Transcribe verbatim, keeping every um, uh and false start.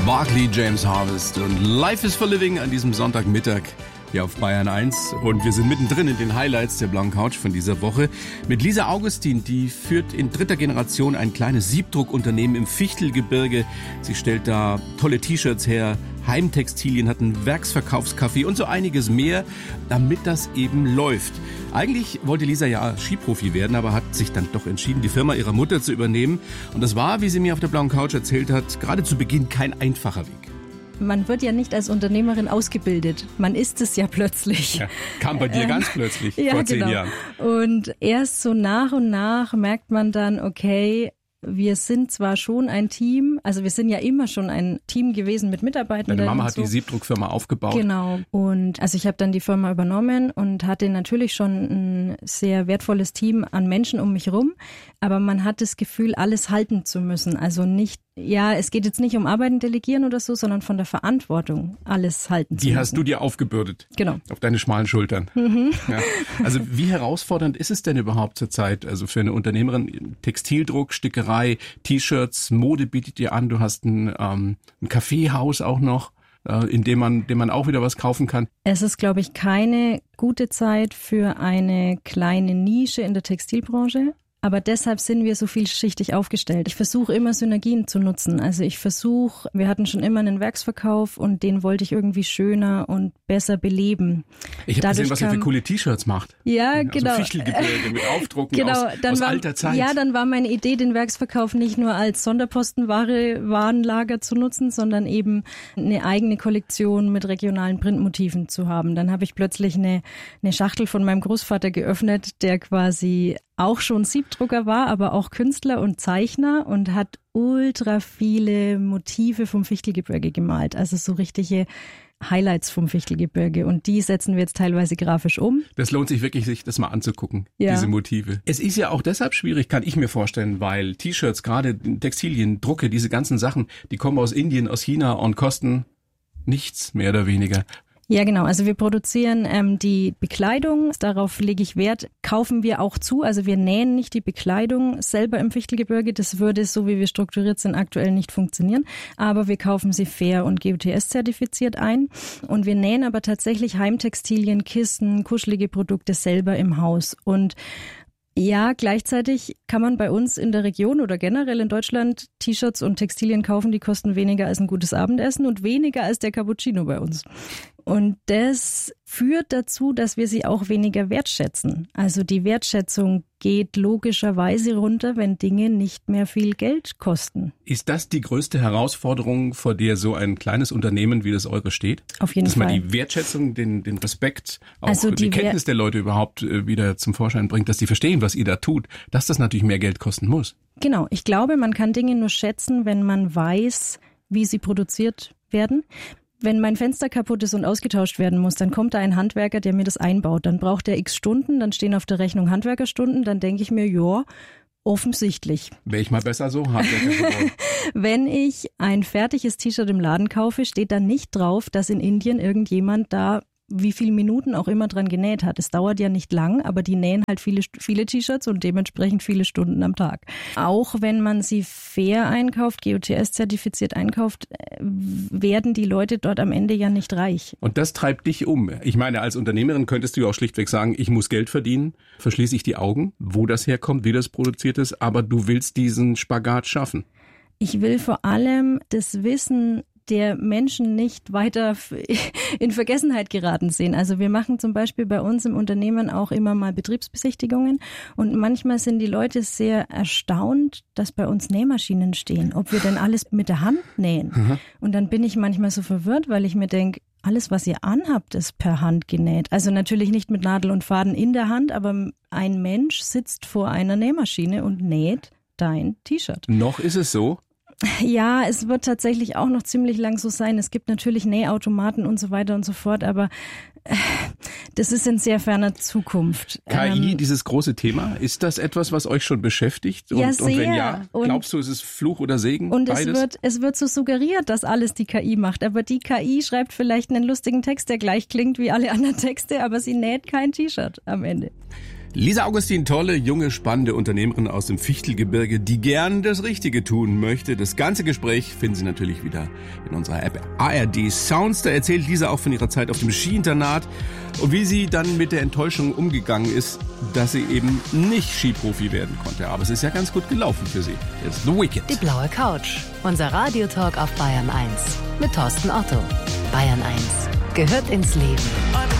Barclay James Harvest und Life is for Living an diesem Sonntagmittag hier auf Bayern eins. Und wir sind mittendrin in den Highlights der blauen Couch von dieser Woche mit Lisa Augustin. Die führt in dritter Generation ein kleines Siebdruckunternehmen im Fichtelgebirge. Sie stellt da tolle T-Shirts her, Heimtextilien, hat einen Werksverkaufscafé und so einiges mehr, damit das eben läuft. Eigentlich wollte Lisa ja Skiprofi werden, aber hat sich dann doch entschieden, die Firma ihrer Mutter zu übernehmen. Und das war, wie sie mir auf der blauen Couch erzählt hat, gerade zu Beginn kein einfacher Weg. Man wird ja nicht als Unternehmerin ausgebildet. Man ist es ja plötzlich. Ja, kam bei dir ähm, ganz plötzlich ja, vor zehn genau. Jahren. Und erst so nach und nach merkt man dann, okay, wir sind zwar schon ein Team, also wir sind ja immer schon ein Team gewesen mit Mitarbeitenden. Deine Mama hat so. die Siebdruckfirma aufgebaut. Genau. Und also ich habe dann die Firma übernommen und hatte natürlich schon ein sehr wertvolles Team an Menschen um mich rum. Aber man hat das Gefühl, alles halten zu müssen. Also nicht, ja, es geht jetzt nicht um Arbeiten delegieren oder so, sondern von der Verantwortung alles halten zu müssen. Die hast du dir aufgebürdet. Genau. Auf deine schmalen Schultern. Mhm. Ja. Also wie herausfordernd ist es denn überhaupt zurzeit? Also für eine Unternehmerin, Textildruck, Stickerei, T-Shirts, Mode bietet dir an. Du hast ein, ähm, ein Kaffeehaus auch noch, äh, in dem man, dem man auch wieder was kaufen kann. Es ist, glaube ich, keine gute Zeit für eine kleine Nische in der Textilbranche. Aber deshalb sind wir so vielschichtig aufgestellt. Ich versuche immer Synergien zu nutzen. Also ich versuche, wir hatten schon immer einen Werksverkauf und den wollte ich irgendwie schöner und besser beleben. Ich habe gesehen, was ihr für coole T-Shirts macht. Ja, also genau. Fichtelgebirge mit Aufdrucken genau, aus, dann aus war, alter Zeit. Ja, dann war meine Idee, den Werksverkauf nicht nur als Sonderpostenware, Warenlager zu nutzen, sondern eben eine eigene Kollektion mit regionalen Printmotiven zu haben. Dann habe ich plötzlich eine, eine Schachtel von meinem Großvater geöffnet, der quasi auch schon Siebdrucker war, aber auch Künstler und Zeichner und hat ultra viele Motive vom Fichtelgebirge gemalt. Also so richtige Highlights vom Fichtelgebirge. Und die setzen wir jetzt teilweise grafisch um. Das lohnt sich wirklich, sich das mal anzugucken, ja. diese Motive. Es ist ja auch deshalb schwierig, kann ich mir vorstellen, weil T-Shirts, gerade Textilien, Drucke, diese ganzen Sachen, die kommen aus Indien, aus China und kosten nichts, mehr oder weniger. Ja, genau. Also wir produzieren ähm, die Bekleidung. Darauf lege ich Wert. Kaufen wir auch zu. Also wir nähen nicht die Bekleidung selber im Fichtelgebirge. Das würde, so wie wir strukturiert sind, aktuell nicht funktionieren. Aber wir kaufen sie fair und G O T S-zertifiziert ein. Und wir nähen aber tatsächlich Heimtextilien, Kissen, kuschelige Produkte selber im Haus. Und ja, gleichzeitig kann man bei uns in der Region oder generell in Deutschland T-Shirts und Textilien kaufen, die kosten weniger als ein gutes Abendessen und weniger als der Cappuccino bei uns. Und das führt dazu, dass wir sie auch weniger wertschätzen. Also die Wertschätzung geht logischerweise runter, wenn Dinge nicht mehr viel Geld kosten. Ist das die größte Herausforderung, vor der so ein kleines Unternehmen wie das eure steht? Auf jeden Dass Fall. Dass man die Wertschätzung, den, den Respekt, auch also die, die Kenntnis der Leute überhaupt wieder zum Vorschein bringt, dass die verstehen, was ihr da tut, dass das natürlich mehr Geld kosten muss. Genau. Ich glaube, man kann Dinge nur schätzen, wenn man weiß, wie sie produziert werden. Wenn mein Fenster kaputt ist und ausgetauscht werden muss, dann kommt da ein Handwerker, der mir das einbaut. Dann braucht er x Stunden, dann stehen auf der Rechnung Handwerkerstunden, dann denke ich mir, ja, offensichtlich. Wäre ich mal besser so, Handwerker. Wenn ich ein fertiges T-Shirt im Laden kaufe, steht da nicht drauf, dass in Indien irgendjemand da wie viele Minuten auch immer dran genäht hat. Es dauert ja nicht lang, aber die nähen halt viele, viele T-Shirts und dementsprechend viele Stunden am Tag. Auch wenn man sie fair einkauft, G O T S-zertifiziert einkauft, werden die Leute dort am Ende ja nicht reich. Und das treibt dich um. Ich meine, als Unternehmerin könntest du ja auch schlichtweg sagen, ich muss Geld verdienen, verschließe ich die Augen, wo das herkommt, wie das produziert ist, aber du willst diesen Spagat schaffen. Ich will vor allem das Wissen der Menschen nicht weiter in Vergessenheit geraten sehen. Also wir machen zum Beispiel bei uns im Unternehmen auch immer mal Betriebsbesichtigungen und manchmal sind die Leute sehr erstaunt, dass bei uns Nähmaschinen stehen, ob wir denn alles mit der Hand nähen. Mhm. Und dann bin ich manchmal so verwirrt, weil ich mir denke, alles, was ihr anhabt, ist per Hand genäht. Also natürlich nicht mit Nadel und Faden in der Hand, aber ein Mensch sitzt vor einer Nähmaschine und näht dein T-Shirt. Noch ist es so? Ja, es wird tatsächlich auch noch ziemlich lang so sein. Es gibt natürlich Nähautomaten und so weiter und so fort, aber äh, das ist in sehr ferner Zukunft. K I, ähm, dieses große Thema, ist das etwas, was euch schon beschäftigt? Und, ja, sehr. und wenn ja, glaubst und, du, ist es Fluch oder Segen? Und beides? es wird, es wird so suggeriert, dass alles die K I macht. Aber die K I schreibt vielleicht einen lustigen Text, der gleich klingt wie alle anderen Texte, aber sie näht kein T-Shirt am Ende. Lisa Augustin, tolle, junge, spannende Unternehmerin aus dem Fichtelgebirge, die gern das Richtige tun möchte. Das ganze Gespräch finden Sie natürlich wieder in unserer App A R D Sounds. Da erzählt Lisa auch von ihrer Zeit auf dem Skiinternat und wie sie dann mit der Enttäuschung umgegangen ist, dass sie eben nicht Skiprofi werden konnte. Aber es ist ja ganz gut gelaufen für sie. Jetzt The Wicked. Die blaue Couch, unser Radiotalk auf Bayern eins mit Thorsten Otto. Bayern eins gehört ins Leben.